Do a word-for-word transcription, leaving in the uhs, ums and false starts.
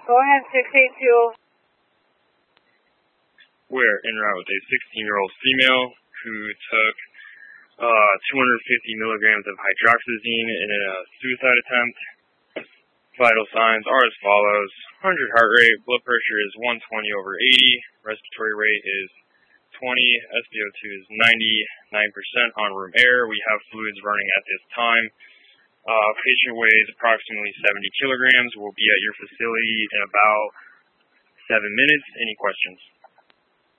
Go ahead, six eight two. We're en route with a sixteen-year-old female who took uh, two hundred fifty milligrams of hydroxyzine in a suicide attempt. Vital signs are as follows. one hundred heart rate, blood pressure is one twenty over eighty, respiratory rate is twenty, S p O two is ninety-nine percent on room air. We have fluids running at this time. Uh, patient weighs approximately seventy kilograms. We'll be at your facility in about seven minutes. Any questions?